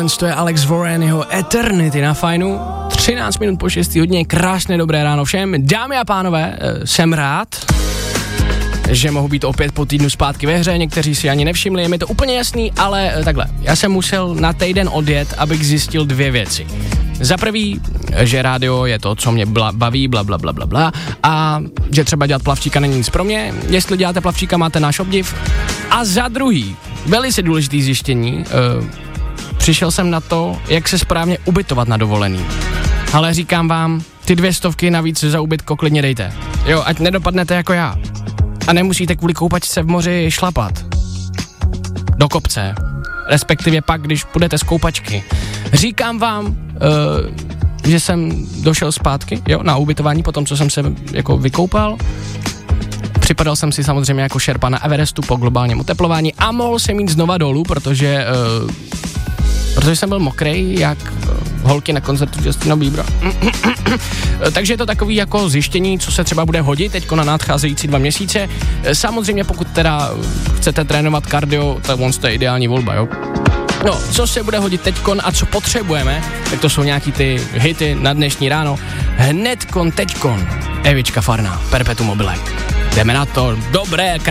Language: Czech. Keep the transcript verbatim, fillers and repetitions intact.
to je Alex Warren, jeho Eternity na fajnu. třináct minut po šestý hodině, krásné dobré ráno všem. Dámy a pánové, jsem rád, že mohu být opět po týdnu zpátky ve hře, někteří si ani nevšimli, je mi to úplně jasný, ale takhle, já jsem musel na týden odjet, abych zjistil dvě věci. Za prvý, že rádio je to, co mě bla, baví, bla, bla, bla, bla, bla, a že třeba dělat plavčíka není nic pro mě, jestli děláte plavčíka, máte náš obdiv. A za druhý, velice důležitý zjištění, uh, přišel jsem na to, jak se správně ubytovat na dovolený. Ale říkám vám, ty dvě stovky navíc za ubytko klidně dejte. Jo, ať nedopadnete jako já. A nemusíte kvůli koupačce v moři šlapat. Do kopce. Respektive pak, když půjdete z koupačky. Říkám vám, uh, že jsem došel zpátky, jo, na ubytování po tom, co jsem se jako vykoupal. Připadal jsem si samozřejmě jako šerpa na Everestu po globálním oteplování a mohl jsem jít znova dolů, protože uh, protože jsem byl mokrej, jak uh, holky na koncertu Justina Biebera. Takže je to takový jako zjištění, co se třeba bude hodit teďko na nadcházející dva měsíce. Samozřejmě pokud teda chcete trénovat kardio, tak on je ideální volba, jo. No, co se bude hodit teďkon a co potřebujeme, tak to jsou nějaký ty hity na dnešní ráno. Hnedkon, teďkon, Evička Farná, Perpetuum mobile. Jdeme na to, dobré,